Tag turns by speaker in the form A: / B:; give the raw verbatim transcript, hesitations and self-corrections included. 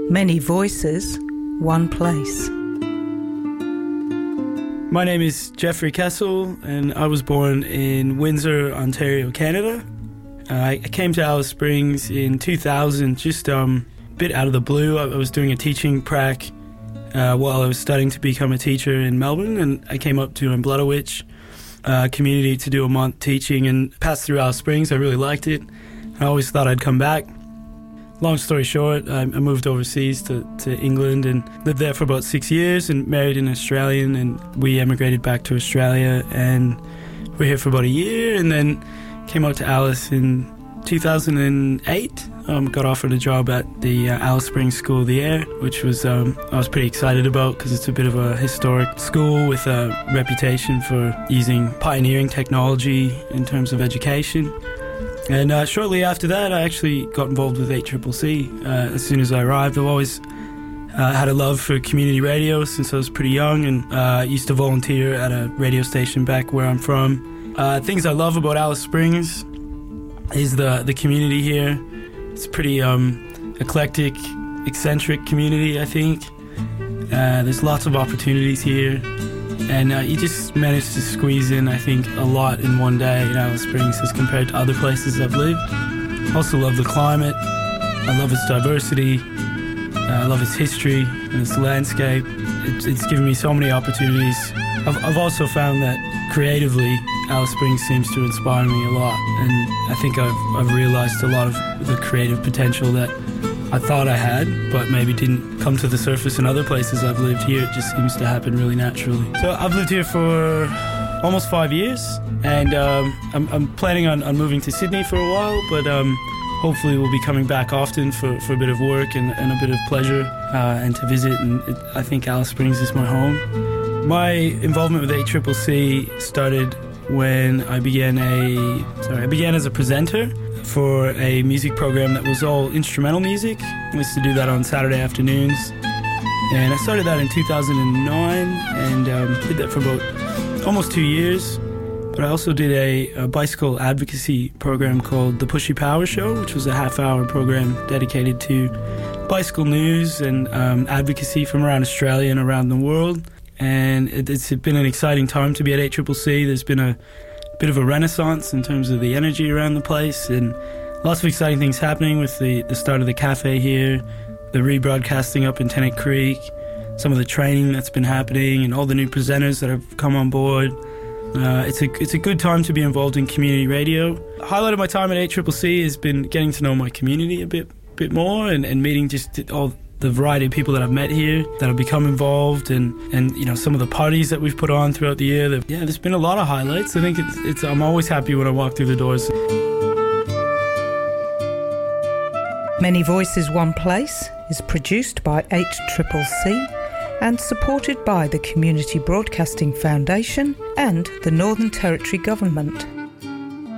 A: Many voices, one place.
B: My name is Jeffrey Kessel, and I was born in Windsor, Ontario, Canada. Uh, I came to Alice Springs in two thousand, just um, a bit out of the blue. I was doing a teaching prac uh, while I was studying to become a teacher in Melbourne, and I came up to Blutowich uh, community to do a month teaching and passed through Alice Springs. I really liked it. I always thought I'd come back. Long story short, I moved overseas to, to England and lived there for about six years and married an Australian, and we emigrated back to Australia and we're here for about a year, and then came out to Alice in two thousand eight. Um, got offered a job at the uh, Alice Springs School of the Air, which was um, I was pretty excited about because it's a bit of a historic school with a reputation for using pioneering technology in terms of education. And uh, shortly after that, I actually got involved with eight C C C. Uh, as soon as I arrived, I've always uh, had a love for community radio since I was pretty young, and uh, used to volunteer at a radio station back where I'm from. Uh, things I love about Alice Springs is the, the community here. It's a pretty um, eclectic, eccentric community, I think. Uh, there's lots of opportunities here. And uh, you just manage to squeeze in, I think, a lot in one day in Alice Springs as compared to other places I've lived. I also love the climate. I love its diversity. Uh, I love its history and its landscape. It's, it's given me so many opportunities. I've, I've also found that creatively, Alice Springs seems to inspire me a lot. And I think I've, I've realized a lot of the creative potential that I thought I had, but maybe didn't come to the surface in other places I've lived. Here it just seems to happen really naturally. So I've lived here for almost five years, and um, I'm, I'm planning on, on moving to Sydney for a while, but um, hopefully we'll be coming back often for, for a bit of work and, and a bit of pleasure uh, and to visit, and it, I think Alice Springs is my home. My involvement with eight C C C started when I began a sorry I began as a presenter for a music program that was all instrumental music. I used to do that on Saturday afternoons, and I started that in two thousand nine and um, did that for about almost two years. But I also did a, a bicycle advocacy program called The Pushy Power Show, which was a half-hour program dedicated to bicycle news and um, advocacy from around Australia and around the world. And it, it's been an exciting time to be at eight C C C. There's been a bit of a renaissance in terms of the energy around the place, and lots of exciting things happening with the, the start of the cafe here, the rebroadcasting up in Tennant Creek, some of the training that's been happening, and all the new presenters that have come on board. Uh, it's a it's a good time to be involved in community radio. The highlight of my time at eight C C C has been getting to know my community a bit bit more, and, and meeting just all the variety of people that I've met here that have become involved, and, and you know, some of the parties that we've put on throughout the year. That, yeah, there's been a lot of highlights. I think it's, it's I'm always happy when I walk through the doors.
A: Many Voices, One Place is produced by eight C C C and supported by the Community Broadcasting Foundation and the Northern Territory Government.